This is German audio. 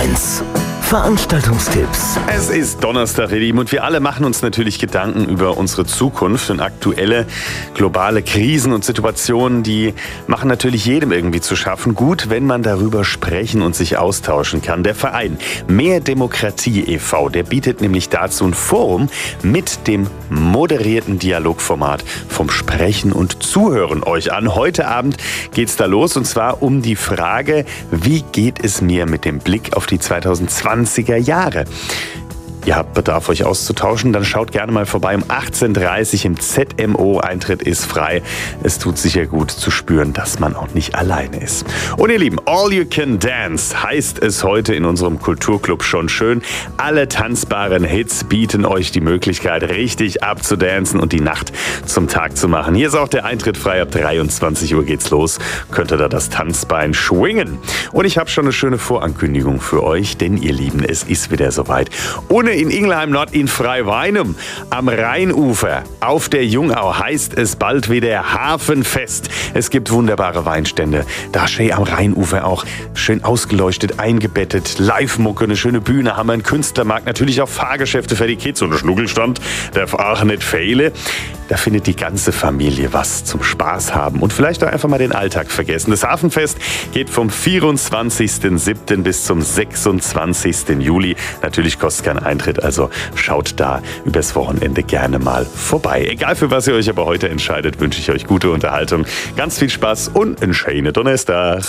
1. Veranstaltungstipps. Es ist Donnerstag, ihr Lieben, und wir alle machen uns natürlich Gedanken über unsere Zukunft. Und aktuelle globale Krisen und Situationen, die machen natürlich jedem irgendwie zu schaffen. Gut, wenn man darüber sprechen und sich austauschen kann. Der Verein Mehr Demokratie e.V., der bietet nämlich dazu ein Forum mit dem moderierten Dialogformat vom Sprechen und Zuhören euch an. Heute Abend geht's da los, und zwar um die Frage, wie geht es mir mit dem Blick auf die 2020er Jahre? Ihr habt Bedarf, euch auszutauschen, dann schaut gerne mal vorbei um 18:30 Uhr im ZMO. Eintritt ist frei. Es tut sicher gut zu spüren, dass man auch nicht alleine ist. Und ihr Lieben, All You Can Dance heißt es heute in unserem Kulturclub schon schön. Alle tanzbaren Hits bieten euch die Möglichkeit, richtig abzudancen und die Nacht zum Tag zu machen. Hier ist auch der Eintritt frei. Ab 23 Uhr geht's los. Könnt ihr da das Tanzbein schwingen. Und ich habe schon eine schöne Vorankündigung für euch, denn ihr Lieben, es ist wieder soweit. In Ingelheim Nord in Freiweinem am Rheinufer auf der Jungau heißt es bald wieder Hafenfest. Es gibt wunderbare Weinstände. Da schön am Rheinufer auch schön ausgeleuchtet, eingebettet, Live-Mucke, eine schöne Bühne, haben wir einen Künstlermarkt, natürlich auch Fahrgeschäfte für die Kids und ein Schnuckelstand darf auch nicht fehlen. Da findet die ganze Familie was zum Spaß haben und vielleicht auch einfach mal den Alltag vergessen. Das Hafenfest geht vom 24.07. bis zum 26. Juli. Natürlich kostet kein Eintritt, also schaut da übers Wochenende gerne mal vorbei. Egal für was ihr euch aber heute entscheidet, wünsche ich euch gute Unterhaltung, ganz viel Spaß und einen schönen Donnerstag.